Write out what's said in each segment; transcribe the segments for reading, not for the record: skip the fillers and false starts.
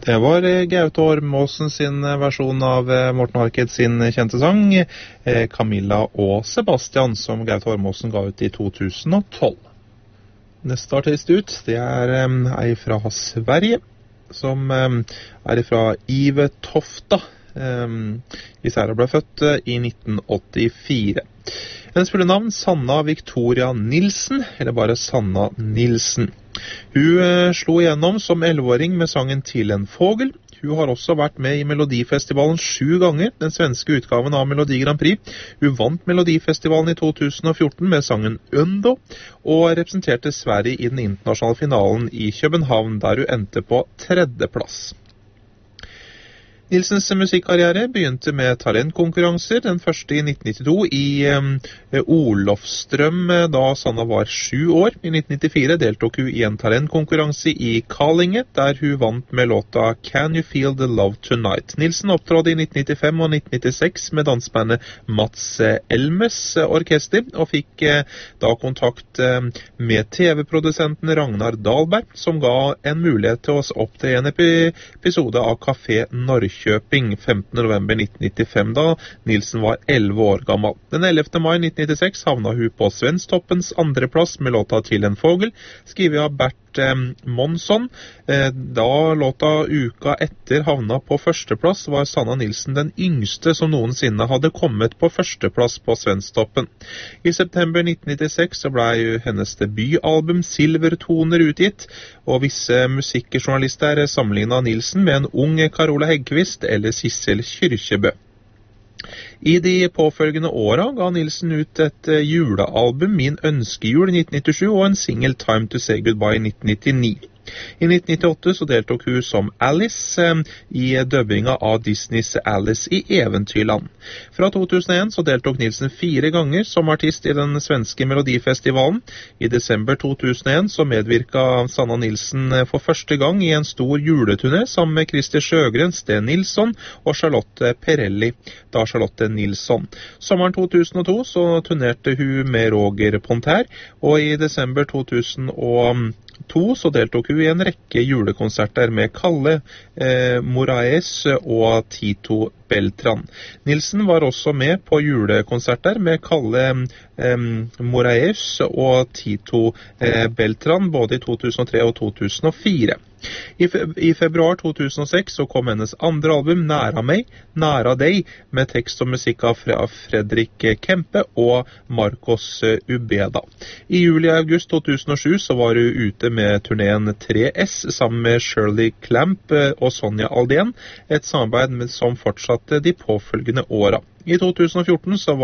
Det var Gaute Ormåsen sin versjon av Morten Harket sin kjente sang Camilla og Sebastian, som Gaute Ormåsen ga ut i 2012. Neste artist ut, det ei fra Sverige, som fra Ive Tofta. Isæra ble født i 1984. Hennes fulle navn Sanna Victoria Nilsen, eller bare Sanna Nilsen. Hun slo igjennom som 11-åring med sangen Til en fågel. Hun har også vært med i Melodifestivalen 7 ganger, den svenske utgaven av Melodi Grand Prix. Hun vant Melodifestivalen i 2014 med sangen Undo, og representerte Sverige i den internasjonale finalen i København, der hun endte på 3. plass. Nilsens musikkarriere begynte med talentkonkurranser, den første i 1992 i Olofstrøm, da Sanna var 7 år. I 1994 deltok hun i en talentkonkurranse i Kalinge, der hun vant med låta Can You Feel the Love Tonight. Nilsen opptrådte i 1995 og 1996 med dansbandet Mats Elmes orkester, og fikk da kontakt med TV-produsenten Ragnar Dahlberg, som ga en mulighet til å opptre i en episode av Café Norrköping 15. november 1995, da Nilsen var 11 år gammel. Den 11. mai 1996 havna hun på Svensktoppens 2. plass med låta Til en fågel, skrevet av Bert Månsson. Da låta uka etter havna på 1. plass, var Sanna Nilsen den yngste som noensinne hadde kommet på 1. plass på Svensktoppen. I september 1996 så ble hennes debutalbum Silvertoner utgitt, og visse musikkjournalister sammenlignet Nilsen med en ung Carola Häggkvist eller Sissel Kyrkjebø. I de påfølgende åra ga Nilsen ut et julealbum, Min ønskejul, i 1997, og en single Time to Say Goodbye i 1999. I 1998 så deltok hun som Alice i dubbinga av Disneys Alice i Eventyrland. Fra 2001 så deltok Nilsen 4 ganger som artist i den svenske Melodifestivalen. I desember 2001 så medvirka Sanna Nilsen for første gang i en stor juleturné sammen med Christer Sjøgren, Sten Nilsson og Charlotte Perrelli, da Charlotte Nilsson. Sommeren 2002 så turnerte hun med Roger Pontær, og i desember 2002 så deltok hun i en rekke julekonserter med Kalle Moraes og Tito Beltran. Nilsen var også med på julekonserter med Kalle Moraes og Tito Beltran både i 2003 og 2004. I februar 2006 så kom hennes andre album Næra meg, Næra deg, med tekst og musikk av Fredrik Kempe og Marcos Ubeda. I juli-august 2007 så var hun ute med turneen 3S sammen med Shirley Clamp og Sonja Aldén, et samarbeid som fortsatte de påfølgende åra. I 2014 så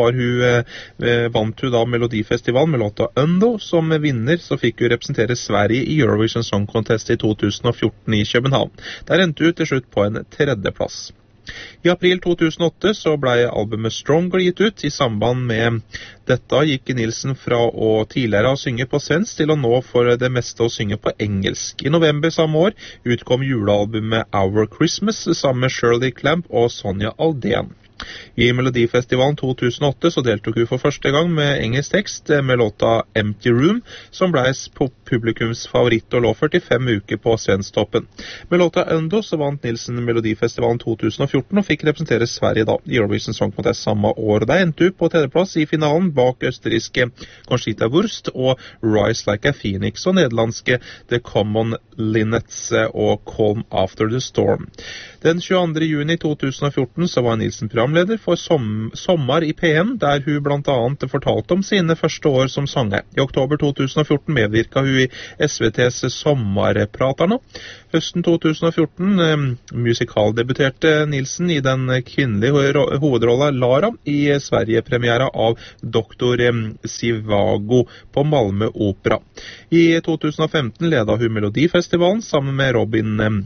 vant hun da Melodifestivalen med låta Undo. Som vinner så fikk hun representere Sverige i Eurovision Song Contest i 2014 i København. Der endte hun til slutt på en 3. plass. I april 2008 så ble albumet Stronger gitt ut. I samband med dette gikk Nilsen fra å tidligere å synge på svensk til å nå for det meste å synge på engelsk. I november samme år utkom julealbumet Our Christmas sammen med Shirley Clamp og Sonja Aldén. I Melodifestivalen 2008 så deltok hun for første gang med engelsk tekst med låta Empty Room, som ble publikums favoritt og lå 45 uker på Svensktoppen. Med låta Undo så vant Nilsen Melodifestivalen 2014 og fikk representere Sverige da i Eurovision Song Contest samme år. Der endte hun på 3. plass i finalen bak østerrikske Conchita Wurst og Rise Like a Phoenix og nederlandske The Common Linnets og Calm After the Storm. Den 22. juni 2014 så var Nilsen programleder for Sommar i P1, der hun blant annet fortalte om sine første år som sanger. I oktober 2014 medvirka hun i SVT's Sommarpratarna. Høsten 2014 musikaldebuterte Nilsen i den kvinnelige hovedrolla Lara i Sverige-premiera av Dr. Sivago på Malmö Opera. I 2015 leda hun Melodifestivalen sammen med Robin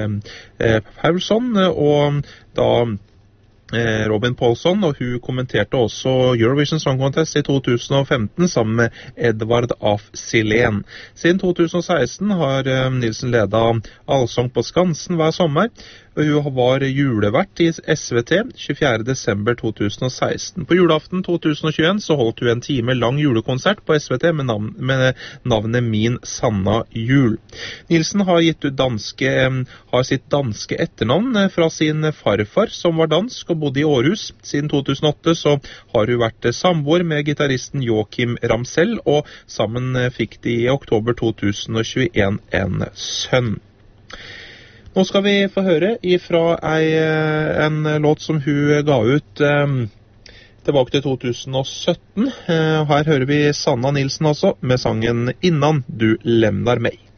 Paulson og da Robin Paulson, og hun kommenterte også Eurovision Song Contest i 2015 sammen med Edvard af Sillén. Siden 2016 har Nilsen ledet Allsång på Skansen hver sommer. Hun var julevert i SVT 24. desember 2016. På julaften 2021 så holdt hun en time lang julekonsert på SVT med navnet Min Sanna Jul. Nielsen har har sitt danske etternavn fra sin farfar, som var dansk og bodde i Aarhus. Siden 2008 så har hun vært samboer med gitaristen Joachim Ramsell, og sammen fikk de i oktober 2021 en sønn. Nå skal vi få høre ifra en låt som hun ga ut tilbake til 2017. Her hører vi Sanna Nielsen altså med sangen Innan du lämnar mig.